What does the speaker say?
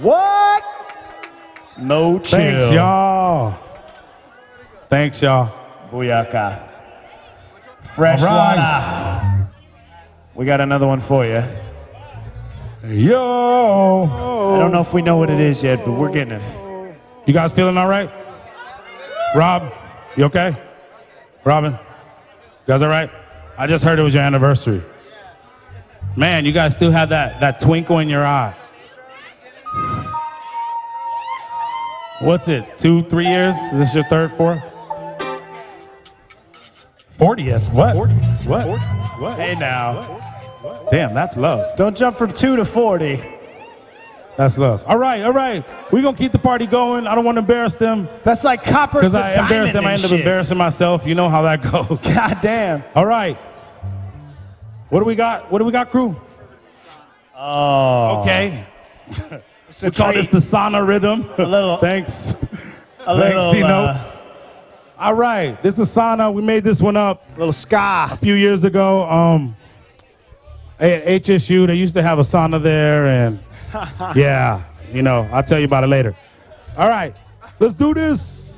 What? No chill. Thanks, y'all. Thanks, y'all. Booyaka. Fresh All right. water. We got another one for you. Yo. I don't know if we know what it is yet, but we're getting it. You guys feeling all right? Rob, you okay? Robin, you guys all right? I just heard it was your anniversary. Man, you guys still have that twinkle in your eye. What's it, 2, 3 years? Is this your third, fourth? 40th, what? 40. What? 40. What? Hey now. What? Damn, that's love. Don't jump from 2 to 40. That's love. All right. We're going to keep the party going. I don't want to embarrass them. That's like copper to because I embarrass them, I end up shit. embarrassing myself. You know how that goes. God damn. All right. What do we got, crew? Oh. Okay. We call this the sauna rhythm. A little. Thanks. A little. Thanks, Cino. All right. This is sauna. We made this one up A little ska. a few years ago. At HSU, they used to have a sauna there, and yeah, I'll tell you about it later. All right. Let's do this.